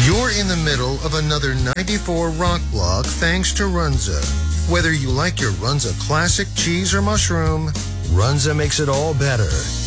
You're in the middle of another 94 Rock Blog thanks to Runza. Whether you like your Runza classic cheese or mushroom, Runza makes it all better.